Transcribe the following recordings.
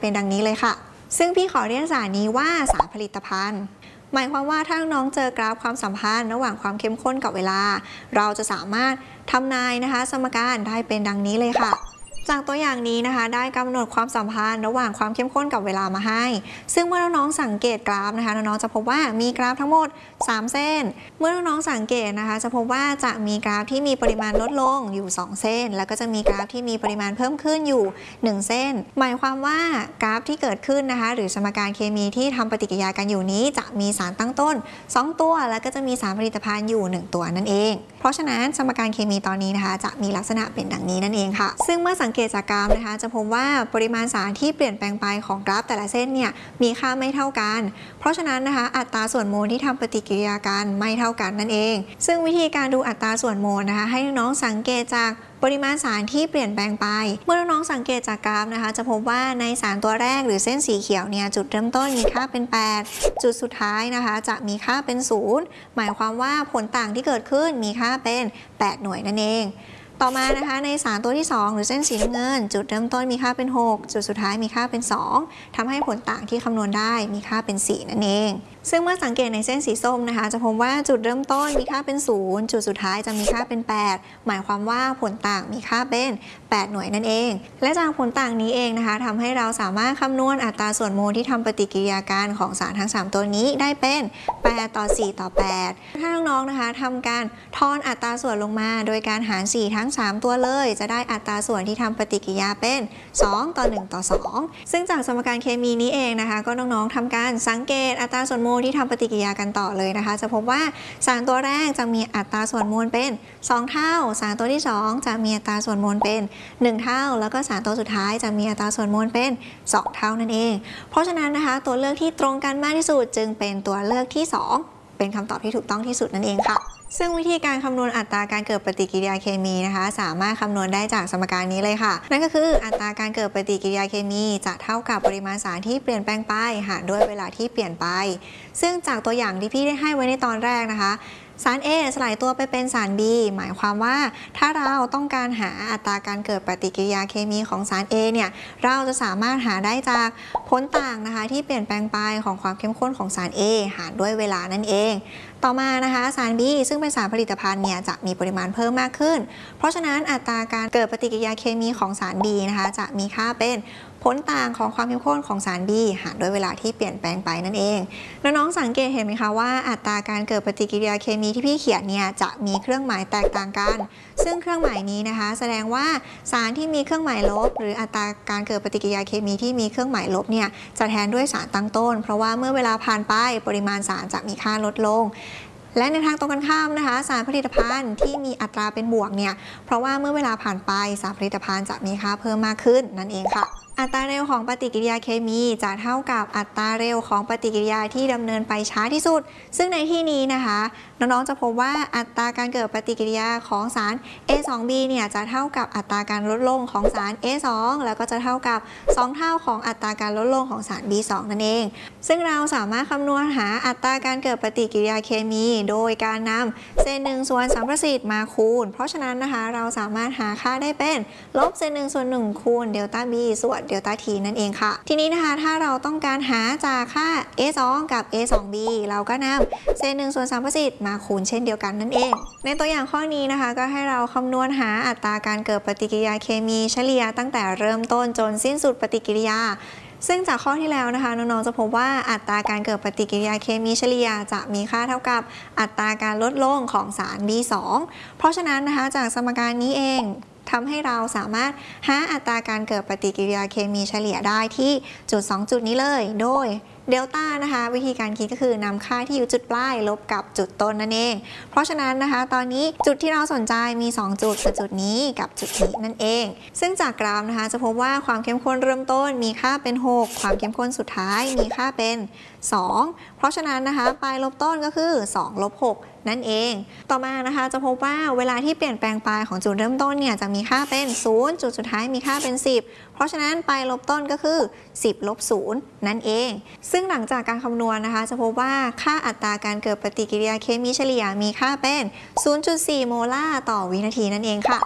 เป็นดังนี้เลยค่ะซึ่งพี่ขอเรียกสารนี้ว่าสารผลิตภัณฑ์หมายความว่าถ้าน้องเจอกราฟความสัมพันธ์ระหว่างความเข้มข้นกับเวลาเราจะสามารถทำนายนะคะสมการได้เป็นดังนี้เลยค่ะจากตัวอย่างนี้นะคะได้กำหนดความสัมพันธ์ระหว่างความเข้มข้นกับเวลามาให้ซึ่งเมื่อน้องๆสังเกตกราฟนะคะน้องๆจะพบว่ามีกราฟทั้งหมด3เส้นเมื่อน้องๆสังเกตนะคะจะพบว่าจะมีกราฟที่มีปริมาณลดลงอยู่2เส้นแล้วก็จะมีกราฟที่มีปริมาณเพิ่มขึ้นอยู่1เส้นหมายความว่ากราฟที่เกิดขึ้นนะคะหรือสมการเคมีที่ทำปฏิกิริยากันอยู่นี้จะมีสารตั้งต้น2ตัวแล้วก็จะมีสารผลิตภัณฑ์อยู่1ตัวนั่นเองเพราะฉะนั้นสมการเคมีตอนนี้นะคะจะมีลักษณะเป็นดังนี้นั่นเองค่ะซึ่งเมื่อสังเกตจากกราฟนะคะจะพบว่าปริมาณสารที่เปลี่ยนแปลงไปของกราฟแต่ละเส้นเนี่ยมีค่าไม่เท่ากันเพราะฉะนั้นนะคะอัตราส่วนโมลที่ทำปฏิกิริยากันไม่เท่ากันนั่นเองซึ่งวิธีการดูอัตราส่วนโมลนะคะให้น้องสังเกตจากปริมาณสารที่เปลี่ยนแปลงไปเมื่อน้องสังเกตจากกราฟนะคะจะพบว่าในสารตัวแรกหรือเส้นสีเขียวเนี่ยจุดเริ่มต้นมีค่าเป็น8จุดสุดท้ายนะคะจะมีค่าเป็น0หมายความว่าผลต่างที่เกิดขึ้นมีค่าเป็น8หน่วยนั่นเองต่อมานะคะในสารตัวที่2หรือเส้นสีน้ำเงินจุดเริ่มต้นมีค่าเป็น6จุดสุดท้ายมีค่าเป็น2ทำให้ผลต่างที่คำนวณได้มีค่าเป็น4นั่นเองซึ่งเมื่อสังเกตในเส้นสีส้มนะคะจะพบว่าจุดเริ่มต้นมีค่าเป็น0จุดสุดท้ายจะมีค่าเป็น8หมายความว่าผลต่างมีค่าเป็น8หน่วยนั่นเองและจากผลต่างนี้เองนะคะทำให้เราสามารถคำนวณอัตราส่วนโมลที่ทำปฏิกิริยาการของสารทั้ง3ตัวนี้ได้เป็น8ต่อ4ต่อ8ถ้าน้องๆนะคะทำการทอนอัตราส่วนลงมาโดยการหาร4ทั้ง3ตัวเลยจะได้อัตราส่วนที่ทำปฏิกิริยาเป็น2ต่อ1ต่อ2ซึ่งจากสมการเคมีนี้เองนะคะก็น้องๆทำการสังเกตอัตราส่วนโมลที่ทำปฏิกิริยากันต่อเลยนะคะจะพบว่าสารตัวแรกจะมีอัตราส่วนโมลเป็น2เท่าสารตัวที่2จะมีอัตราส่วนโมลเป็น1เท่าแล้วก็สารตัวสุดท้ายจะมีอัตราส่วนโมลเป็น2เท่านั่นเองเพราะฉะนั้นนะคะตัวเลือกที่ตรงกันมากที่สุดจึงเป็นตัวเลือกที่2เป็นคำตอบที่ถูกต้องที่สุดนั่นเองค่ะซึ่งวิธีการคำนวณอัตราการเกิดปฏิกิริยาเคมีนะคะสามารถคำนวณได้จากสมการนี้เลยค่ะนั่นก็คืออัตราการเกิดปฏิกิริยาเคมีจะเท่ากับปริมาณสารที่เปลี่ยนแปลงไปหารด้วยเวลาที่เปลี่ยนไปซึ่งจากตัวอย่างที่พี่ได้ให้ไว้ในตอนแรกนะคะสาร A สลายตัวไปเป็นสาร B หมายความว่าถ้าเราต้องการหาอัตราการเกิดปฏิกิริยาเคมีของสาร A เนี่ยเราจะสามารถหาได้จากผลต่างนะคะที่เปลี่ยนแปลงไปของความเข้มข้นของสาร A หารด้วยเวลานั่นเองต่อมานะคะสาร B ซึ่งเป็นสารผลิตภัณฑ์เนี่ยจะมีปริมาณเพิ่มมากขึ้นเพราะฉะนั้นอัตราการเกิดปฏิกิริยาเคมีของสาร B นะคะจะมีค่าเป็นผลต่างของความเข้มข้นของสาร B หารด้วยเวลาที่เปลี่ยนแปลงไปนั่นเองน้องๆสังเกตเห็นไหมคะว่าอัตราการเกิดปฏิกิริยาเคมีที่พี่เขียนเนี่ยจะมีเครื่องหมายแตกต่างกันซึ่งเครื่องหมายนี้นะคะแสดงว่าสารที่มีเครื่องหมายลบหรืออัตราการเกิดปฏิกิริยาเคมีที่มีเครื่องหมายลบเนี่ยจะแทนด้วยสารตั้งต้นเพราะว่าเมื่อเวลาผ่านไปปริมาณสารจะมีค่าลดลงและในทางตรงกันข้ามนะคะสารผลิตภัณฑ์ที่มีอัตราเป็นบวกเนี่ยเพราะว่าเมื่อเวลาผ่านไปสารผลิตภัณฑ์จะมีค่าเพิ่มมากขึ้นนั่นเองค่ะอัตราเร็วของปฏิกิริยาเคมีจะเท่ากับอัตราเร็วของปฏิกิริยาที่ดำเนินไปช้าที่สุดซึ่งในที่นี้นะคะน้องๆจะพบว่าอัตราการเกิดปฏิกิริยาของสาร A2B เนี่ยจะเท่ากับอัตราการลดลงของสาร A2 แล้วก็จะเท่ากับ2เท่าของอัตราการลดลงของสาร B2 นั่นเองซึ่งเราสามารถคำนวณหาอัตราการเกิดปฏิกิริยาเคมีโดยการนำเศษ1ส่วน3ประสิทธิ์มาคูณเพราะฉะนั้นนะคะเราสามารถหาค่าได้เป็นลบเศษ1ส่วน1คูณเดลต้า B ส่วนเดลต้า T นั่นเองค่ะทีนี้นะคะถ้าเราต้องการหาจากค่า A2 กับ A2B เราก็นำเศษ1ส่วน3ประสิทธิ์มาคูณเช่นเดียวกันนั่นเองในตัวอย่างข้อนี้นะคะก็ให้เราคำนวณหาอัตราการเกิดปฏิกิริยาเคมีเฉลี่ยตั้งแต่เริ่มต้นจนสิ้นสุดปฏิกิริยาซึ่งจากข้อที่แล้วนะคะน้องๆจะพบว่าอัตราการเกิดปฏิกิริยาเคมีเฉลี่ยจะมีค่าเท่ากับอัตราการลดลงของสาร B2 เพราะฉะนั้นนะคะจากสมการนี้เองทำให้เราสามารถหาอัตราการเกิดปฏิกิริยาเคมีเฉลี่ยได้ที่จุด2จุดนี้เลยโดยเดลต้านะคะวิธีการคิดก็คือนำค่าที่อยู่จุดปลายลบกับจุดต้นนั่นเองเพราะฉะนั้นนะคะตอนนี้จุดที่เราสนใจมี2จุดคือจุดนี้กับจุดนี้นั่นเองซึ่งจากกราฟนะคะจะพบว่าความเข้มข้นเริ่มต้นมีค่าเป็น6ความเข้มข้นสุดท้ายมีค่าเป็น2เพราะฉะนั้นนะคะปลายลบต้นก็คือ2ลบ6นั่นเองต่อมานะคะจะพบว่าเวลาที่เปลี่ยนแปลงปลายของจุดเริ่มต้นเนี่ยจะมีค่าเป็น0จุดสุดท้ายมีค่าเป็น10เพราะฉะนั้นปลายลบต้นก็คือ10ลบ0นั่นเองซึ่งหลังจากการคำนวณนะคะจะพบว่าค่าอัตราการเกิดปฏิกิริยาเคมีเฉลี่ยมีค่าเป็น 0.4 โมลาร์ต่อวินาทีนั่นเองค่ะ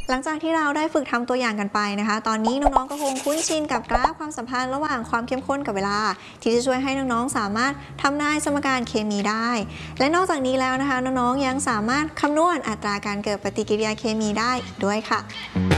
หลังจากที่เราได้ฝึกทำตัวอย่างกันไปนะคะตอนนี้น้องๆก็คงคุ้นชินกับกราฟความสัมพันธ์ระหว่างความเข้มข้นกับเวลาที่จะช่วยให้น้องๆสามารถทำนายสมการเคมีได้และนอกจากนี้แล้วนะคะน้องๆยังสามารถคำนวณอัตราการเกิดปฏิกิริยาเคมีได้อีกด้วยค่ะ